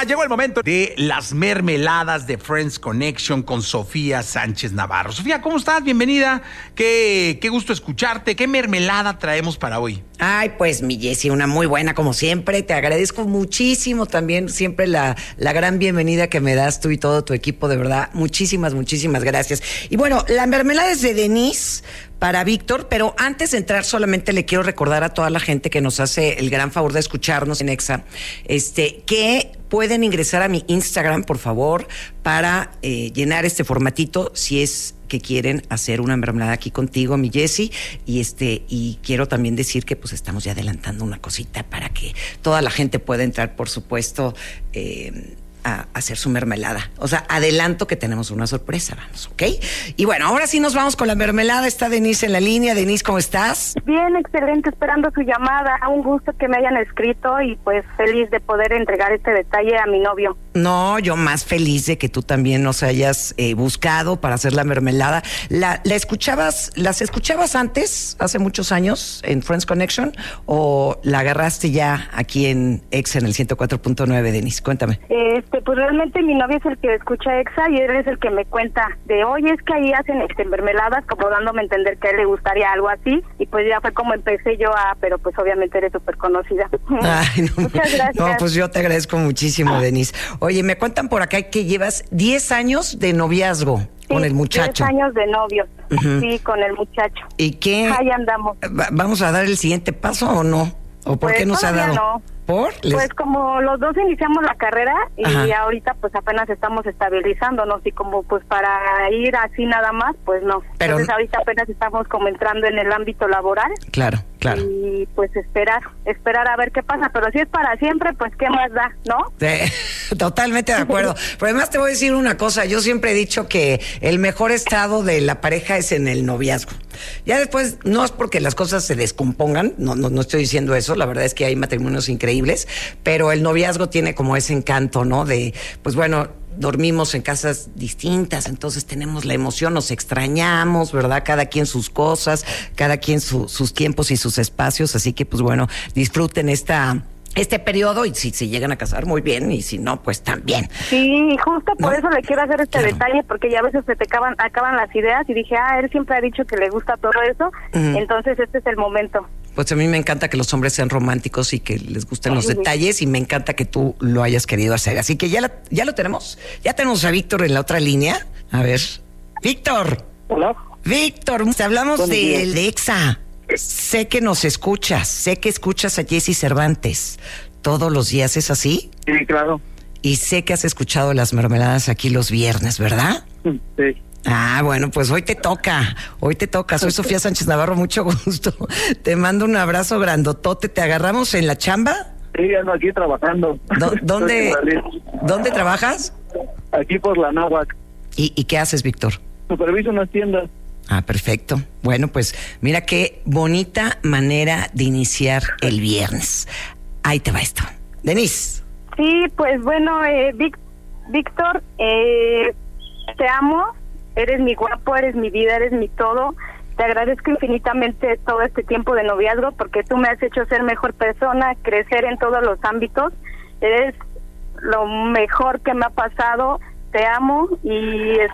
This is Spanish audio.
Llegó el momento de las mermeladas de Friends Connection con Sofía Sánchez Navarro. Sofía, ¿cómo estás? Bienvenida. Qué gusto escucharte. ¿Qué mermelada traemos para hoy? Ay, pues mi Jessy, una muy buena como siempre. Te agradezco muchísimo también siempre la gran bienvenida que me das tú y todo tu equipo, de verdad. Muchísimas gracias. Y bueno, la mermelada es de Denise para Víctor, pero antes de entrar solamente le quiero recordar a toda la gente que nos hace el gran favor de escucharnos en Exa, que pueden ingresar a mi Instagram, por favor, para llenar este formatito, si es que quieren hacer una mermelada aquí contigo, mi Jessy, y quiero también decir que pues estamos ya adelantando una cosita para que toda la gente pueda entrar, por supuesto, a hacer su mermelada. O sea, adelanto que tenemos una sorpresa, vamos, ¿ok? Y bueno, ahora sí nos vamos con la mermelada. Está Denise en la línea. Denise, ¿cómo estás? Bien, excelente, esperando su llamada. Un gusto que me hayan escrito y pues feliz de poder entregar este detalle a mi novio. No, yo más feliz de que tú también nos hayas buscado para hacer la mermelada. ¿Las escuchabas antes, hace muchos años, en Friends Connection, o la agarraste ya aquí en Exa en el 104.9, Denise? Cuéntame. Pues realmente mi novio es el que escucha Exa y él es el que me cuenta de, oye, es que ahí hacen mermeladas, como dándome a entender que a él le gustaría algo así, y pues ya fue como empecé yo pero pues obviamente eres súper conocida. Ay, no, muchas gracias. No, pues yo te agradezco muchísimo, Denise. Oye, me cuentan por acá que llevas 10 años de noviazgo con el muchacho. 10 años de novios, sí, con el muchacho. ¿Y qué? Ahí andamos. ¿Vamos a dar el siguiente paso o no? ¿O por qué no se ha dado? No. ¿Por? Pues como los dos iniciamos la carrera y Ajá. ahorita pues apenas estamos estabilizándonos y como pues para ir así nada más, pues no. Pero entonces ahorita apenas estamos como entrando en el ámbito laboral. Claro. Y pues esperar a ver qué pasa, pero si es para siempre, pues qué más da, ¿no? Totalmente de acuerdo. Pero además te voy a decir una cosa, yo siempre he dicho que el mejor estado de la pareja es en el noviazgo. Ya después, no es porque las cosas se descompongan, no estoy diciendo eso, la verdad es que hay matrimonios increíbles, pero el noviazgo tiene como ese encanto, ¿no? De, pues bueno, dormimos en casas distintas, entonces tenemos la emoción, nos extrañamos, ¿verdad? Cada quien sus cosas, cada quien sus tiempos y sus espacios, así que pues bueno, disfruten este periodo y si se llegan a casar, muy bien, y si no, pues también. Sí, justo por eso le quiero hacer este Claro. detalle, porque ya a veces se te acaban las ideas y dije, él siempre ha dicho que le gusta todo eso, entonces este es el momento. Pues a mí me encanta que los hombres sean románticos y que les gusten los detalles, y me encanta que tú lo hayas querido hacer. Así que ya lo tenemos. Ya tenemos a Víctor en la otra línea. A ver. Víctor. Hola. Víctor, te hablamos de Exa. Sé que nos escuchas, sé que escuchas a Jessy Cervantes todos los días, ¿es así? Sí, claro. Y sé que has escuchado las mermeladas aquí los viernes, ¿verdad? Sí. Ah, bueno, pues hoy te toca. Soy Sofía Sánchez Navarro, mucho gusto. Te mando un abrazo grandotote. ¿Te agarramos en la chamba? Sí, ando aquí trabajando. ¿Dónde trabajas? Aquí por la Náhuac. ¿Y qué haces, Víctor? Superviso unas tiendas. Ah, perfecto. Bueno, pues mira qué bonita manera de iniciar el viernes. Ahí te va esto. Denise. Sí, pues bueno, Víctor, te amo, eres mi guapo, eres mi vida, eres mi todo. Te agradezco infinitamente todo este tiempo de noviazgo porque tú me has hecho ser mejor persona, crecer en todos los ámbitos. Eres lo mejor que me ha pasado. Te amo y